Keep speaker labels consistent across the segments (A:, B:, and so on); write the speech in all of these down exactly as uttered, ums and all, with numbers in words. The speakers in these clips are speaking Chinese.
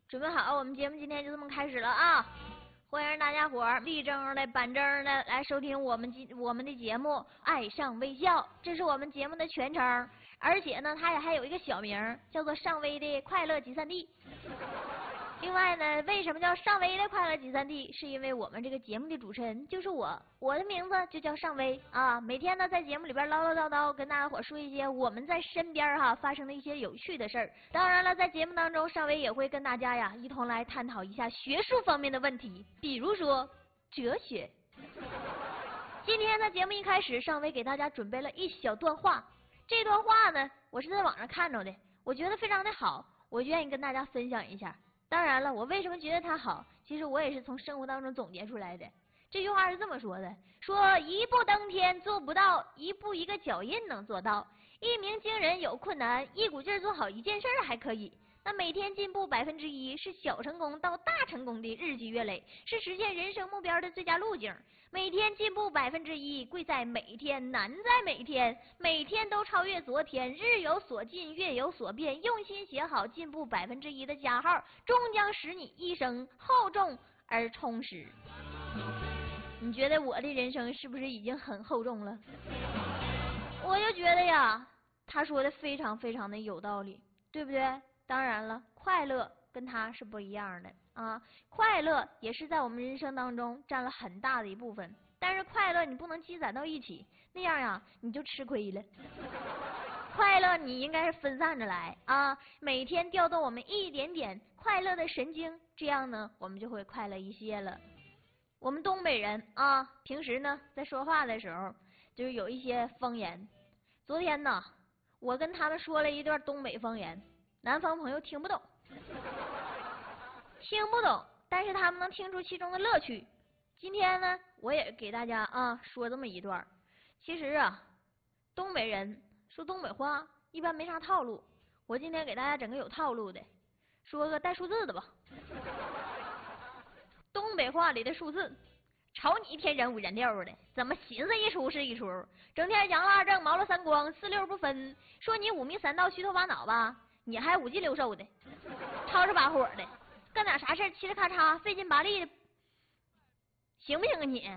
A: 准备好，我们节目今天就这么开始了啊！欢迎大家伙儿立正的、板正的来收听我们今我们的节目《爱上微笑》，这是我们节目的全称，而且呢，它也还有一个小名，叫做尚微的快乐集散地。另外呢，为什么叫尚微的快乐集散地？是因为我们这个节目的主持人就是我，我的名字就叫尚微啊。每天呢，在节目里边唠唠叨叨，跟大家伙说一些我们在身边哈发生的一些有趣的事儿。当然了，在节目当中，尚微也会跟大家呀一同来探讨一下学术方面的问题，比如说哲学。今天在节目一开始，尚微给大家准备了一小段话，这段话呢，我是在网上看着的，我觉得非常的好，我就愿意跟大家分享一下。当然了，我为什么觉得它好？其实我也是从生活当中总结出来的。这句话是这么说的：说一步登天做不到，一步一个脚印能做到。一鸣惊人有困难，一股劲儿做好一件事儿还可以。那每天进步百分之一，是小成功到大成功的日积月累，是实现人生目标的最佳路径。每天进步百分之一，贵在每天，难在每天。每天都超越昨天，日有所进，月有所变。用心写好进步百分之一的加号，终将使你一生厚重而充实。你觉得我的人生是不是已经很厚重了？我就觉得呀，他说的非常非常的有道理，对不对？当然了，快乐跟他是不一样的啊，快乐也是在我们人生当中占了很大的一部分，但是快乐你不能积攒到一起，那样呀你就吃亏了。快乐你应该是分散着来啊，每天调动我们一点点快乐的神经，这样呢我们就会快乐一些了。我们东北人啊，平时呢在说话的时候就是有一些方言。昨天呢，我跟他们说了一段东北方言，南方朋友听不懂，听不懂，但是他们能听出其中的乐趣。今天呢，我也给大家啊说这么一段。其实啊，东北人说东北话一般没啥套路，我今天给大家整个有套路的，说个带数字的吧。东北话里的数字，瞅你一天人五人六的，怎么寻思一出是一出？整天洋了二正，毛了三光，四六不分。说你五迷三道，虚头巴脑吧，你还五鸡六兽的，吵着把火的，干点啥事儿嘁哩咔嚓，费劲拔力的，行不行啊你？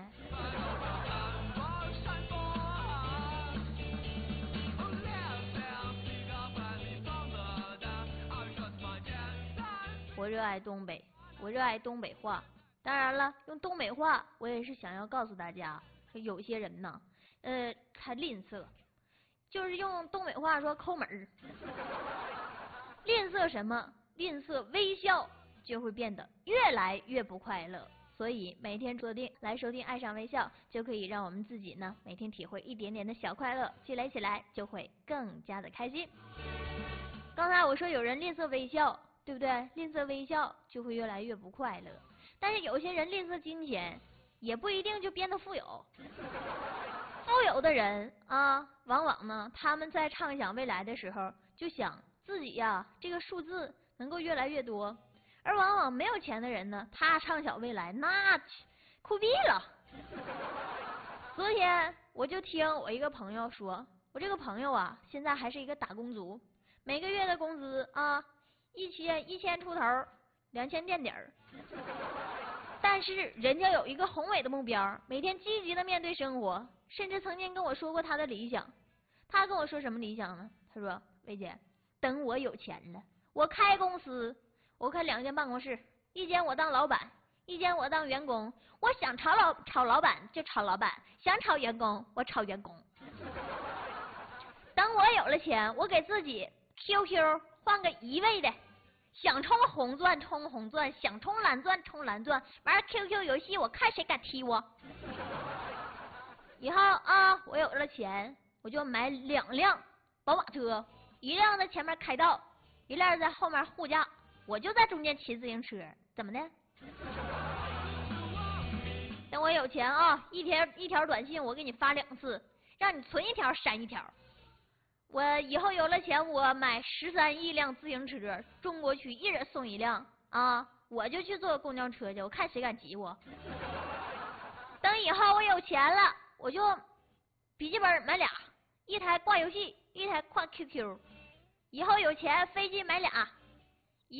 A: 我热爱东北，我热爱东北话。当然了，用东北话，我也是想要告诉大家，有些人呢，呃，他吝啬，就是用东北话说抠门儿。吝啬什么？吝啬微笑，就会变得越来越不快乐。所以每天锁定来收听《爱上微笑》，就可以让我们自己呢，每天体会一点点的小快乐，积累起来就会更加的开心。刚才我说有人吝啬微笑，对不对？吝啬微笑就会越来越不快乐。但是有些人吝啬金钱，也不一定就变得富有。富有的人啊，往往呢，他们在畅想未来的时候，就想自己呀，这个数字能够越来越多。而往往没有钱的人呢，他畅想未来，那酷毙了。昨天我就听我一个朋友说，我这个朋友啊，现在还是一个打工族，每个月的工资啊，一千一千出头，两千垫底儿。但是人家有一个宏伟的目标，每天积极的面对生活，甚至曾经跟我说过他的理想。他跟我说什么理想呢？他说：薇姐，等我有钱了，我开公司，我开两间办公室，一间我当老板，一间我当员工。我想炒老炒老板就炒老板，想炒员工我炒员工。等我有了钱，我给自己 Q Q 换个一位的。想充红钻充红钻，想充蓝钻充蓝钻，玩 Q Q 游戏我看谁敢踢我。以后啊，我有了钱，我就买两辆宝马车，一辆在前面开道，一辆在后面护驾，我就在中间骑自行车，怎么的？等我有钱啊，一条一条短信我给你发两次，让你存一条删一条。我以后有了钱，我买十三亿辆自行车，中国区一人送一辆啊！我就去坐公交车去，我看谁敢挤我。等以后我有钱了，我就笔记本买俩，一台挂游戏，一台挂 Q Q。以后有钱，飞机买俩，